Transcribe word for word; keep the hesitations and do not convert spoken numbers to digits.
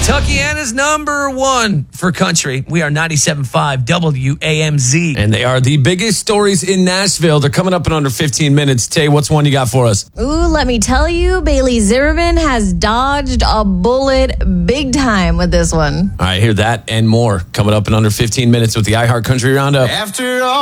Tuckiana's number one for country. We are ninety-seven point five W A M Z. And they are the biggest stories in Nashville. They're coming up in under fifteen minutes. Tay, what's one you got for us? Ooh, let me tell you, Bailey Zimmerman has dodged a bullet big time with this one. All right, hear that and more coming up in under fifteen minutes with the iHeart Country Roundup. After all.